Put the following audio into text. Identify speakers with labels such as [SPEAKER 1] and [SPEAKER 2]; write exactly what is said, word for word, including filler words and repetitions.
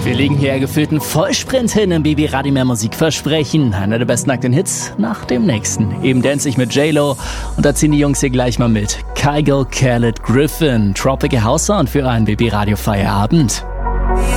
[SPEAKER 1] Wir liegen hier gefühlt einen Vollsprint hin im B B Radio Mehr Musik versprechen. Einer der besten nackten Hits nach dem nächsten. Eben dance ich mit J-Lo und da ziehen die Jungs hier gleich mal mit. Kygo, Khaled, Griffin, Tropical House Sound für einen B B Radio Feierabend.